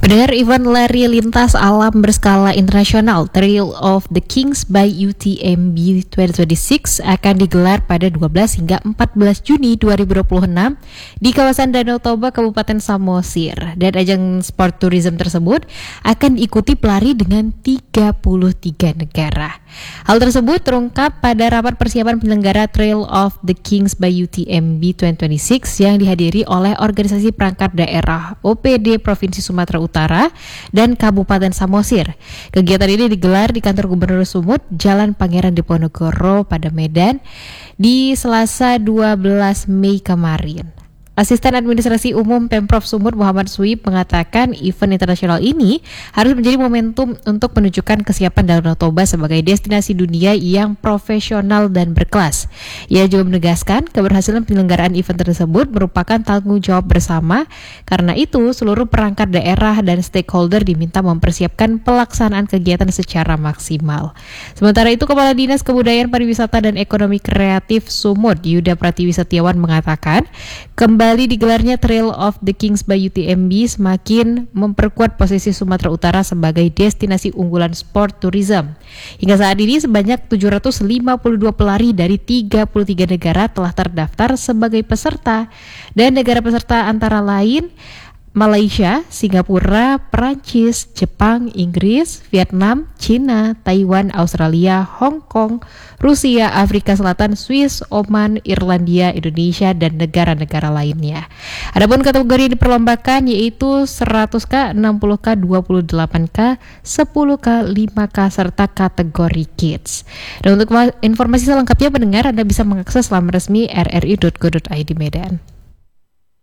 Pendengar, event lari lintas alam berskala internasional Trail of the Kings by UTMB 2026 akan digelar pada 12 hingga 14 Juni 2026 di kawasan Danau Toba, Kabupaten Samosir. Dan ajang sport tourism tersebut akan diikuti pelari dengan 33 negara. Hal tersebut terungkap pada rapat persiapan penyelenggara Trail of the Kings by UTMB 2026 yang dihadiri oleh organisasi perangkat daerah OPD Provinsi Sumatera Utara dan Kabupaten Samosir. Kegiatan ini digelar di kantor Gubernur Sumut, Jalan Pangeran Diponegoro pada Medan di Selasa 12 Mei kemarin. Asisten Administrasi Umum Pemprov Sumut Muhammad Suib mengatakan event internasional ini harus menjadi momentum untuk menunjukkan kesiapan Danau Toba sebagai destinasi dunia yang profesional dan berkelas. Ia juga menegaskan keberhasilan penyelenggaraan event tersebut merupakan tanggung jawab bersama. Karena itu, seluruh perangkat daerah dan stakeholder diminta mempersiapkan pelaksanaan kegiatan secara maksimal. Sementara itu, Kepala Dinas Kebudayaan Pariwisata dan Ekonomi Kreatif Sumut, Yuda Pratiwi Setiawan mengatakan, kembali digelarnya Trail of the Kings by UTMB semakin memperkuat posisi Sumatera Utara sebagai destinasi unggulan sport tourism. Hingga saat ini sebanyak 752 pelari dari 33 negara telah terdaftar sebagai peserta, dan negara peserta antara lain Malaysia, Singapura, Perancis, Jepang, Inggris, Vietnam, Cina, Taiwan, Australia, Hong Kong, Rusia, Afrika Selatan, Swiss, Oman, Irlandia, Indonesia, dan negara-negara lainnya. Adapun kategori yang diperlombakan yaitu 100K, 60K, 28K, 10K, 5K, serta kategori kids. Dan untuk informasi selengkapnya pendengar, Anda bisa mengakses laman resmi rri.go.id Medan.